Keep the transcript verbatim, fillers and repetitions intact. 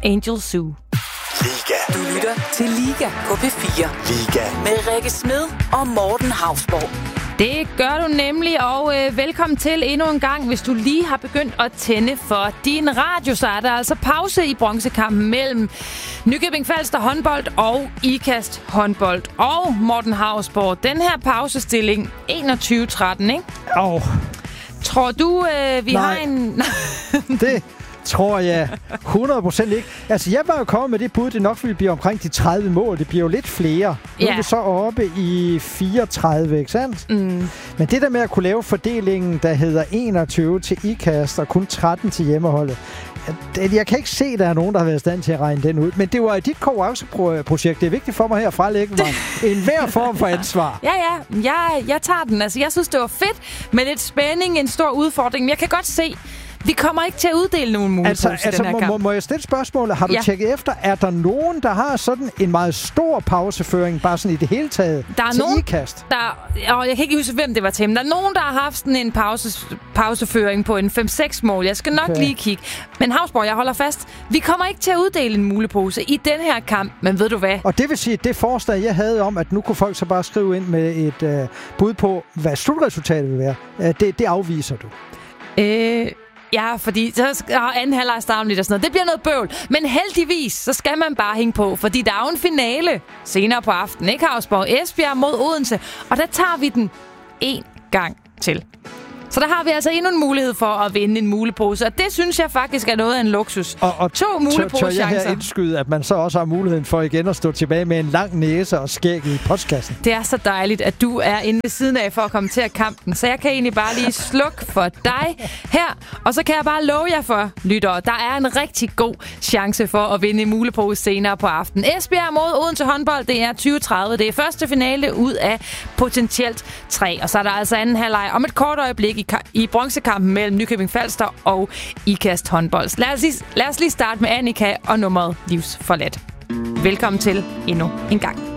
Angel Zoo. Liga. Du lytter til Liga på P fire. Liga. Med Rikke Smed og Morten Hausborg. Det gør du nemlig, og øh, velkommen til endnu en gang. Hvis du lige har begyndt at tænde for din radio, så er der altså pause i bronzekampen mellem Nykøbing Falster håndbold og Ikast håndbold. Og Morten Hausborg, den her pausestilling enogtyve tretten, ikke? Åh. Oh. Tror du, øh, vi Nej. har en... Det tror jeg hundrede procent ikke. Altså, jeg var jo kommet med det bud, det nok ville blive omkring de tredive mål. Det bliver jo lidt flere. Nu Ja. er vi så oppe i fireogtredive, ikke sandt? Mm. Men det der med at kunne lave fordelingen, der hedder enogtyve til Ikast og kun tretten til hjemmeholdet, det, jeg kan ikke se, at der er nogen, der har været i stand til at regne den ud. Men det var dit konkurrenceprojekt. Det er vigtigt for mig her at frelægge mig enhver form for ansvar. Ja, ja. Jeg, jeg tager den. Altså, jeg synes, det var fedt med lidt spænding, en stor udfordring. Men jeg kan godt se, vi kommer ikke til at uddele nogen muligheder Altså, i den her altså kamp. må, må jeg stille spørgsmålet? Har du Ja. tjekket efter, er der nogen, der har sådan en meget stor pauseføring, bare sådan i det hele taget, Der er til nogen, Ikast? Der, og jeg kan ikke huske, hvem det var til, men der er nogen, der har haft sådan en pause, pauseføring på en fem seks mål. Jeg skal nok Okay. lige kigge. Men Hausborg, jeg holder fast. Vi kommer ikke til at uddele en mulepose i den her kamp, men ved du hvad? Og det vil sige, at det forslag, jeg havde om, at nu kunne folk så bare skrive ind med et øh, bud på, hvad slutresultatet vil være, øh, det, det afviser du. Øh... Ja, fordi så skal anden halvleg starte lidt og sådan noget. Det bliver noget bøvl. Men heldigvis, så skal man bare hænge på, fordi der er jo en finale senere på aftenen, ikke Hausborg? Esbjerg mod Odense. Og der tager vi den en gang til. Så der har vi altså endnu en mulighed for at vinde en mulepose, og det synes jeg faktisk er noget af en luksus. Og, og To tør, tør jeg muleposechancer. her indskyde, at man så også har muligheden for igen at stå tilbage med en lang næse og skæg i postkassen? Det er så dejligt, at du er inde ved siden af for at komme til at kampen. Så jeg kan egentlig bare lige slukke for dig her. Og så kan jeg bare love jer for, lyttere, der er en rigtig god chance for at vinde en mulepose senere på aftenen. Esbjerg mod Odense håndbold, det er tyve tredive. Det er første finale ud af potentielt tre. Og så er der altså anden halvleg om et kort øjeblik i, i bronzekampen mellem Nykøbing Falster og Ikast håndbold. Lad os, lige, lad os lige starte med Annika og nummeret Livsforladt. Velkommen til endnu en gang.